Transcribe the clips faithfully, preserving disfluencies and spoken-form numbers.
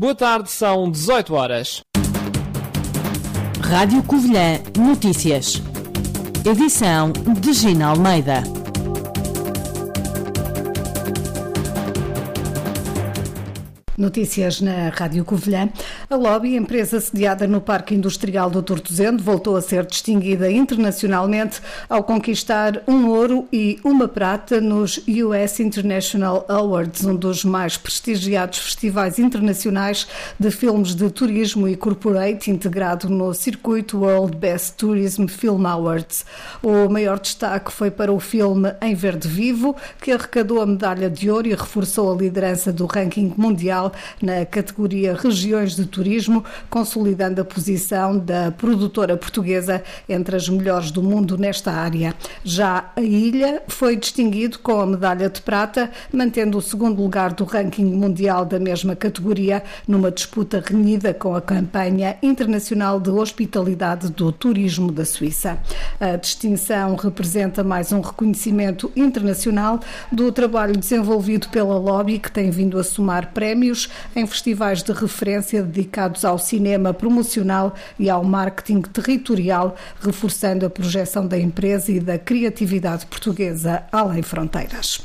Boa tarde, são dezoito horas. Rádio Covilhã Notícias. Edição de Gina Almeida. Notícias na Rádio Covilhã. A Lobby, empresa sediada no Parque Industrial do Tortozendo, voltou a ser distinguida internacionalmente ao conquistar um ouro e uma prata nos U S International Awards, um dos mais prestigiados festivais internacionais de filmes de turismo e corporate, integrado no circuito World Best Tourism Film Awards. O maior destaque foi para o filme Em Verde Vivo, que arrecadou a medalha de ouro e reforçou a liderança do ranking mundial na categoria Regiões de Turismo, consolidando a posição da produtora portuguesa entre as melhores do mundo nesta área. Já a Ilha foi distinguido com a medalha de prata, mantendo o segundo lugar do ranking mundial da mesma categoria, numa disputa renhida com a campanha internacional de hospitalidade do turismo da Suíça. A distinção representa mais um reconhecimento internacional do trabalho desenvolvido pela Lobby, que tem vindo a somar prémios em festivais de referência dedicados ao cinema promocional e ao marketing territorial, reforçando a projeção da empresa e da criatividade portuguesa além fronteiras.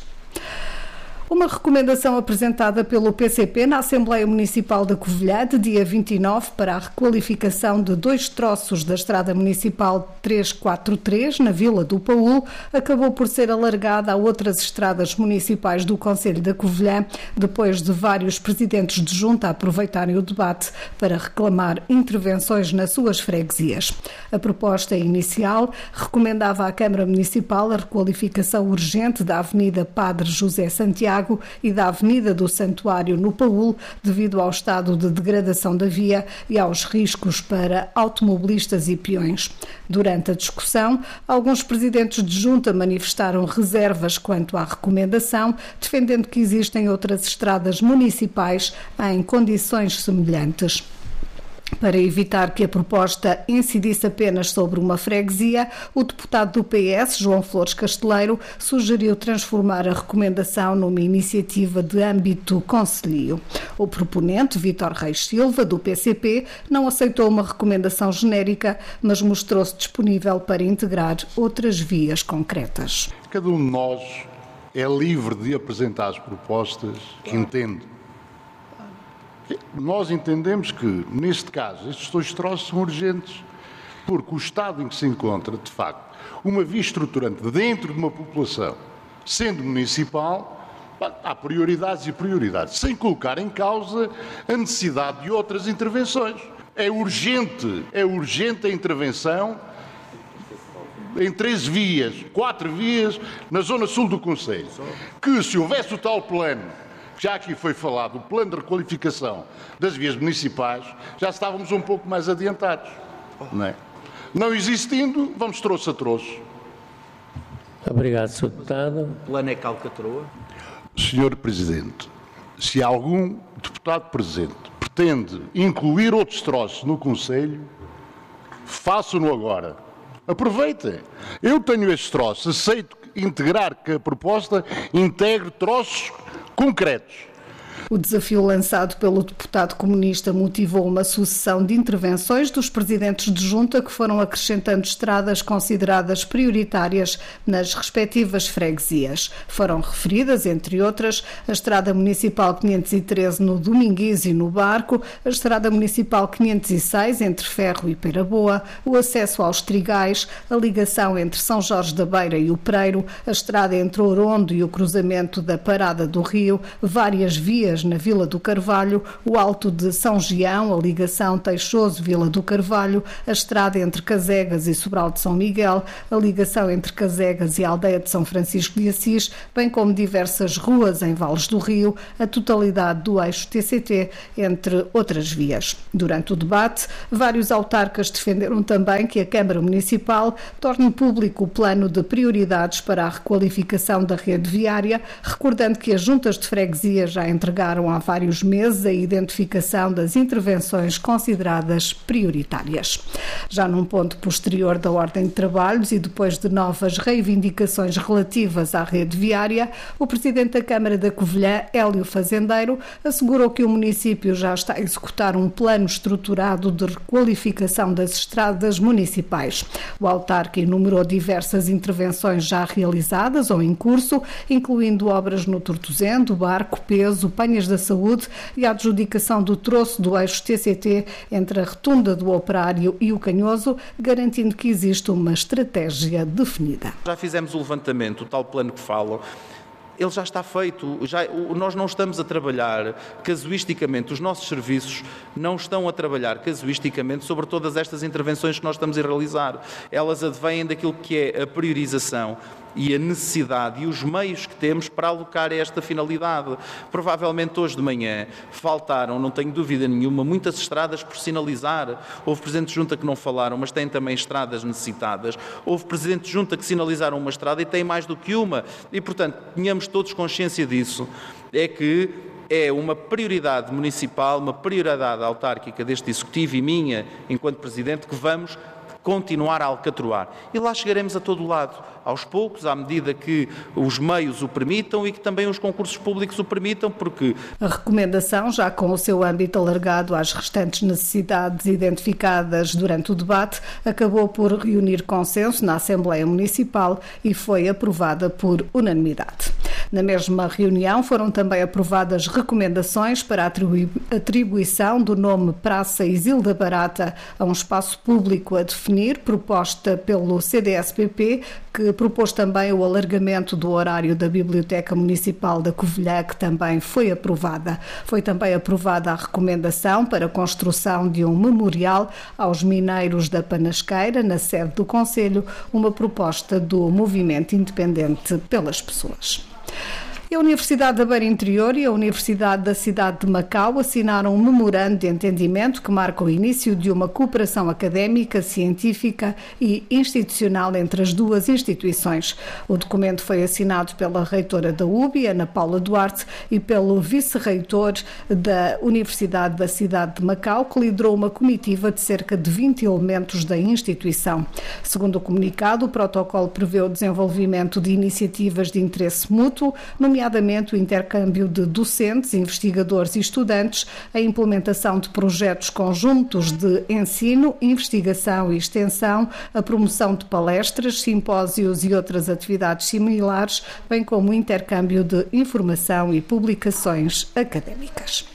Uma recomendação apresentada pelo P C P na Assembleia Municipal da Covilhã de dia vinte e nove para a requalificação de dois troços da Estrada Municipal trezentos e quarenta e três na Vila do Paúl acabou por ser alargada a outras estradas municipais do Concelho da Covilhã, depois de vários presidentes de junta aproveitarem o debate para reclamar intervenções nas suas freguesias. A proposta inicial recomendava à Câmara Municipal a requalificação urgente da Avenida Padre José Santiago e da Avenida do Santuário no Paúl, devido ao estado de degradação da via e aos riscos para automobilistas e peões. Durante a discussão, alguns presidentes de junta manifestaram reservas quanto à recomendação, defendendo que existem outras estradas municipais em condições semelhantes. Para evitar que a proposta incidisse apenas sobre uma freguesia, o deputado do P S, João Flores Casteleiro, sugeriu transformar a recomendação numa iniciativa de âmbito concelhio. O proponente, Vítor Reis Silva, do P C P, não aceitou uma recomendação genérica, mas mostrou-se disponível para integrar outras vias concretas. Cada um de nós é livre de apresentar as propostas que entende. Nós entendemos que, neste caso, estes dois troços são urgentes, porque o estado em que se encontra, de facto, uma via estruturante dentro de uma população, sendo municipal, há prioridades e prioridades, sem colocar em causa a necessidade de outras intervenções. É urgente, é urgente a intervenção em três vias, quatro vias, na zona sul do concelho, que se houvesse o tal plano, já aqui foi falado, o plano de requalificação das vias municipais, já estávamos um pouco mais adiantados. Não é? Não existindo, vamos troço a troço. Obrigado, senhor Deputado. O plano é calcatroa. senhor Presidente, se algum deputado presente pretende incluir outros troços no Conselho, façam-no agora. Aproveitem. Eu tenho estes troços, aceito integrar que a proposta integre troços concretos. O desafio lançado pelo deputado comunista motivou uma sucessão de intervenções dos presidentes de junta que foram acrescentando estradas consideradas prioritárias nas respectivas freguesias. Foram referidas, entre outras, a Estrada Municipal quinhentos e treze no Domingues e no Barco, a Estrada Municipal quinhentos e seis entre Ferro e Pera Boa, o acesso aos Trigais, a ligação entre São Jorge da Beira e o Preiro, a estrada entre Orondo e o cruzamento da Parada do Rio, várias vias na Vila do Carvalho, o Alto de São Gião, a ligação Teixoso-Vila do Carvalho, a estrada entre Casegas e Sobral de São Miguel, a ligação entre Casegas e a Aldeia de São Francisco de Assis, bem como diversas ruas em Vales do Rio, a totalidade do eixo T C T, entre outras vias. Durante o debate, vários autarcas defenderam também que a Câmara Municipal torne público o plano de prioridades para a requalificação da rede viária, recordando que as juntas de freguesia já entregaram encarregaram há vários meses a identificação das intervenções consideradas prioritárias. Já num ponto posterior da ordem de trabalhos e depois de novas reivindicações relativas à rede viária, o Presidente da Câmara da Covilhã, Hélio Fazendeiro, assegurou que o município já está a executar um plano estruturado de requalificação das estradas municipais. O autarca enumerou diversas intervenções já realizadas ou em curso, incluindo obras no Tortozendo, Barco, Peso, Penhas da Saúde e a adjudicação do troço do eixo T C T entre a Rotunda do Operário e o Canhoso, garantindo que existe uma estratégia definida. Já fizemos o levantamento, o tal plano que falam. Ele já está feito, já, nós não estamos a trabalhar casuisticamente, os nossos serviços não estão a trabalhar casuisticamente sobre todas estas intervenções que nós estamos a realizar. Elas advêm daquilo que é a priorização e a necessidade e os meios que temos para alocar a esta finalidade. Provavelmente hoje de manhã faltaram, não tenho dúvida nenhuma, muitas estradas por sinalizar. Houve presidentes de junta que não falaram, mas têm também estradas necessitadas. Houve presidentes de junta que sinalizaram uma estrada e têm mais do que uma. E, portanto, tenhamos todos consciência disso. É que é uma prioridade municipal, uma prioridade autárquica deste Executivo e minha, enquanto Presidente, que vamos continuar a alcatroar. E lá chegaremos a todo lado, aos poucos, à medida que os meios o permitam e que também os concursos públicos o permitam, porque... A recomendação, já com o seu âmbito alargado às restantes necessidades identificadas durante o debate, acabou por reunir consenso na Assembleia Municipal e foi aprovada por unanimidade. Na mesma reunião foram também aprovadas recomendações para a atribuição do nome Praça Isilda Barata a um espaço público a definir, proposta pelo C D S P P, que propôs também o alargamento do horário da Biblioteca Municipal da Covilhã, que também foi aprovada. Foi também aprovada a recomendação para a construção de um memorial aos mineiros da Panasqueira, na sede do Conselho, uma proposta do Movimento Independente pelas Pessoas. A Universidade da Beira Interior e a Universidade da Cidade de Macau assinaram um memorando de entendimento que marca o início de uma cooperação académica, científica e institucional entre as duas instituições. O documento foi assinado pela reitora da U B I, Ana Paula Duarte, e pelo vice-reitor da Universidade da Cidade de Macau, que liderou uma comitiva de cerca de vinte elementos da instituição. Segundo o comunicado, o protocolo prevê o desenvolvimento de iniciativas de interesse mútuo, nomeadamente nomeadamente o intercâmbio de docentes, investigadores e estudantes, a implementação de projetos conjuntos de ensino, investigação e extensão, a promoção de palestras, simpósios e outras atividades similares, bem como o intercâmbio de informação e publicações académicas.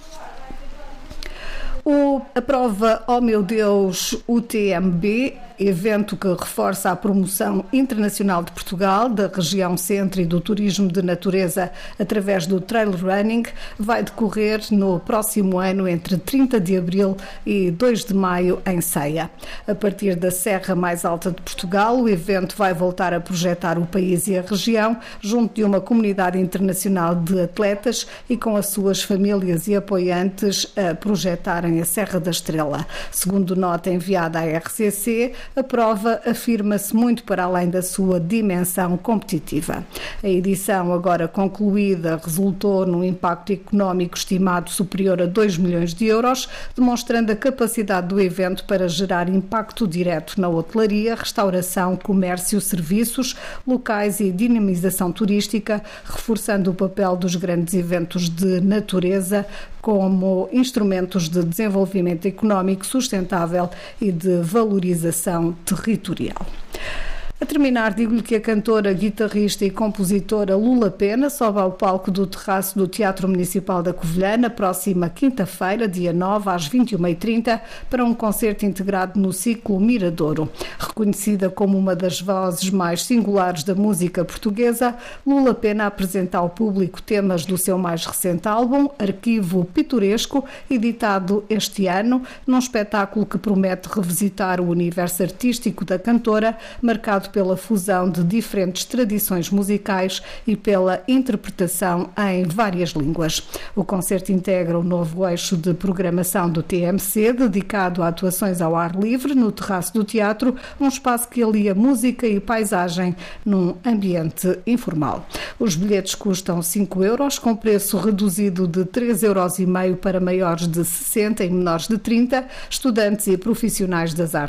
O, a prova Oh Meu Deus U T M B, evento que reforça a promoção internacional de Portugal, da região centro e do turismo de natureza através do trail running, vai decorrer no próximo ano entre trinta de abril e dois de maio em Ceia. A partir da serra mais alta de Portugal, o evento vai voltar a projetar o país e a região junto de uma comunidade internacional de atletas e com as suas famílias e apoiantes a projetarem a Serra da Estrela. Segundo nota enviada à R C C, a prova afirma-se muito para além da sua dimensão competitiva. A edição, agora concluída, resultou num impacto económico estimado superior a dois milhões de euros, demonstrando a capacidade do evento para gerar impacto direto na hotelaria, restauração, comércio, serviços, locais e dinamização turística, reforçando o papel dos grandes eventos de natureza como instrumentos de desenvolvimento económico sustentável e de valorização territorial. A terminar, digo-lhe que a cantora, guitarrista e compositora Lula Pena sobe ao palco do terraço do Teatro Municipal da Covilhã na próxima quinta-feira, dia nove, às vinte e uma e trinta, para um concerto integrado no ciclo Miradouro. Reconhecida como uma das vozes mais singulares da música portuguesa, Lula Pena apresenta ao público temas do seu mais recente álbum, Arquivo Pitoresco, editado este ano, num espetáculo que promete revisitar o universo artístico da cantora, marcado marcado pela fusão de diferentes tradições musicais e pela interpretação em várias línguas. O concerto integra o novo eixo de programação do T M C, dedicado a atuações ao ar livre no terraço do teatro, um espaço que alia música e paisagem num ambiente informal. Os bilhetes custam cinco euros, com preço reduzido de três euros e meio para maiores de sessenta e menores de trinta, estudantes e profissionais das artes